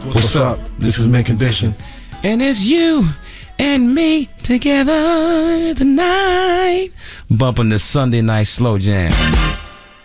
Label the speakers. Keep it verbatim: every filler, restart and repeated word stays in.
Speaker 1: What's up? This is Mint Condition.
Speaker 2: And it's you and me together tonight, bumping the Sunday night slow jam.